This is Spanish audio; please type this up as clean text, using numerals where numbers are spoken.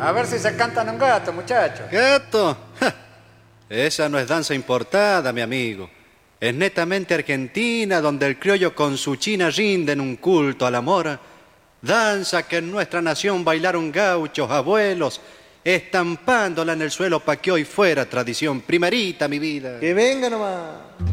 A ver si se cantan un gato, muchachos. ¿Gato? Ja, esa no es danza importada, mi amigo. Es netamente argentina, donde el criollo con su china rinden un culto al amor. Danza que en nuestra nación bailaron gauchos, abuelos, estampándola en el suelo para que hoy fuera tradición primerita, mi vida. Que venga nomás.